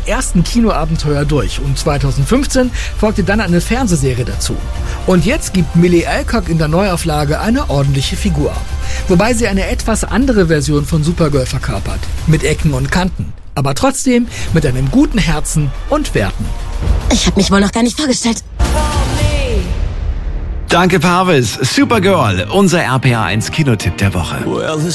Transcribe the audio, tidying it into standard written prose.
ersten Kinoabenteuer durch und 2015 folgte dann eine Fernsehserie dazu. Und jetzt gibt Millie Alcock in der Neuauflage eine ordentliche Figur. Wobei sie eine etwas andere Version von Supergirl verkörpert. Mit Ecken und Kanten. Aber trotzdem mit einem guten Herzen und Werten. Ich habe mich wohl noch gar nicht vorgestellt. Danke, Parvis. Supergirl, unser RPA1 Kinotipp der Woche.